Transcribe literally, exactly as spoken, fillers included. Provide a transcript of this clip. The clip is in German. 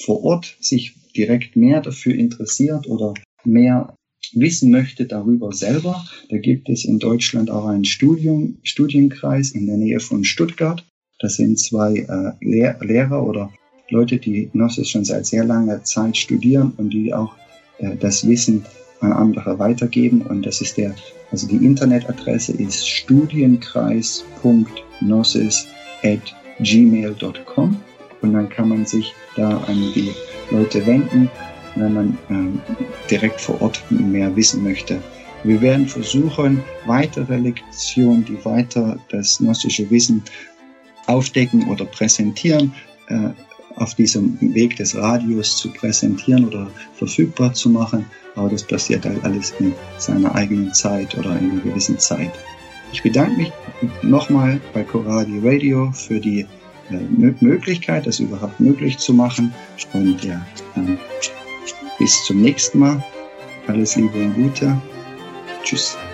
vor Ort sich direkt mehr dafür interessiert oder mehr wissen möchte darüber selber, da gibt es in Deutschland auch einen Studium, Studienkreis in der Nähe von Stuttgart. Das sind zwei äh, Lehr- Lehrer oder Leute, die Gnosis schon seit sehr langer Zeit studieren und die auch äh, das Wissen an andere weitergeben. Und das ist der, also die Internetadresse ist studienkreis punkt gnosis at gmail punkt com und dann kann man sich da an die Leute wenden, wenn man ähm, direkt vor Ort mehr wissen möchte. Wir werden versuchen, weitere Lektionen, die weiter das gnostische Wissen aufdecken oder präsentieren, äh, auf diesem Weg des Radios zu präsentieren oder verfügbar zu machen. Aber das passiert halt alles in seiner eigenen Zeit oder in einer gewissen Zeit. Ich bedanke mich nochmal bei Coradi Radio für die äh, Möglichkeit, das überhaupt möglich zu machen. Und ja, äh, bis zum nächsten Mal. Alles Liebe und Gute. Tschüss.